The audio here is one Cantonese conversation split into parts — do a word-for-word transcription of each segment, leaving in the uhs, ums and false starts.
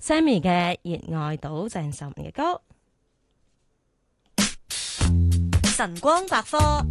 Sammy 嘅《熱愛島》鄭秀文嘅歌。 晨光百科。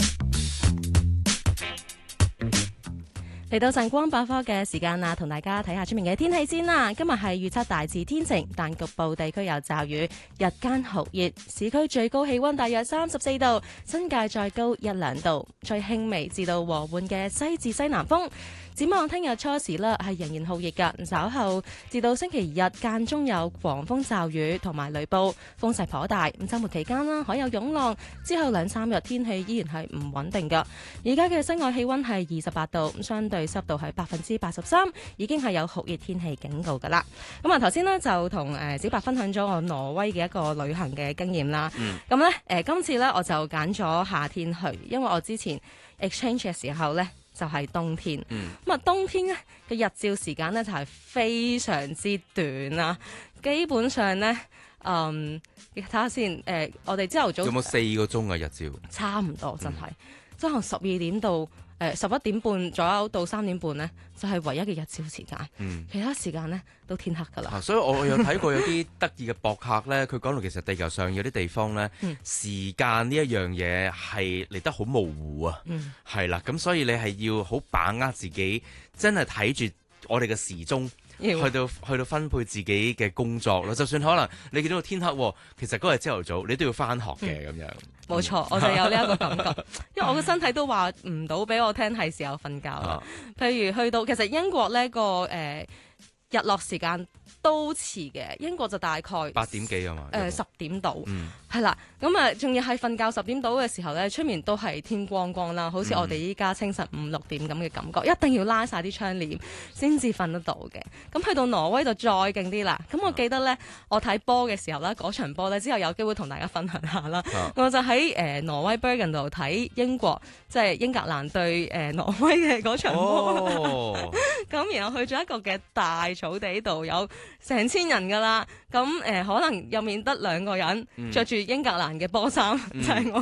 嚟到晨光百科嘅時間啦，同大家睇下出面嘅天氣先啦。今日係預測大致天晴，但局部地區有驟雨，日間酷熱，市區最高氣溫大約三十四度，新界再高一兩度，吹輕微至到和緩嘅西至西南風。展望聽日初時啦，係仍然酷熱㗎，稍後至到星期日間中有狂風驟雨同埋雷暴，風勢頗大。咁週末期間啦，海有湧浪，之後兩三日天氣依然係唔穩定㗎。而家嘅室外氣溫係二十八度，相對濕度係百分之八十三，已經係有酷熱天氣警告㗎啦。咁啊頭先呢，就同誒小白分享咗我挪威嘅一個旅行嘅經驗啦。咁咧誒今次咧我就揀咗夏天去，因為我之前 exchange 嘅時候咧，就係冬天，咁啊、嗯、冬天咧嘅日照時間咧就係非常之短啦，基本上咧，嗯，睇下先，誒、呃，我哋朝頭早有冇四個鐘嘅日照？ 差唔多，真係，即係可能十二點到誒十一點半左右到三點半咧，就係、是、唯一嘅日照時間，嗯、其他時間咧都天黑噶啦、 啊。所以我有睇過有啲得意嘅博客咧，佢講到其實地球上有啲地方咧，嗯、時間呢一樣嘢係嚟得好模糊啊，係啦、嗯，咁所以你係要好把握自己，真係睇住我哋嘅時鐘。去到去到分配自己嘅工作咯，就算可能你見到天黑，其實嗰日朝頭早你都要翻學嘅咁、嗯、樣。冇錯，我就有呢一個感覺，因為我個身體都話唔到俾我聽係時候瞓覺。啊、譬如去到其實英國呢個誒、呃、日落時間都遲嘅，英國就大概八點幾啊嘛， 誒十點到，係啦、嗯，咁啊仲要係瞓覺十點到嘅時候咧，出面都係天光光啦，好似我哋依家清晨五六點咁嘅感覺，嗯、一定要拉晒啲窗簾先至瞓得到嘅。咁去到挪威就再勁啲啦。咁我記得咧，我睇波嘅時候啦，嗰場波咧之後有機會同大家分享下啦。啊、我就喺誒、呃、挪威 Bergen 度睇英國即係英格蘭對誒、呃、挪威嘅嗰場波。咁、哦、然後去咗一個嘅大草地度有成千人噶啦，咁誒、呃、可能入面得兩個人着住英格蘭嘅波衫，嗯、就係我。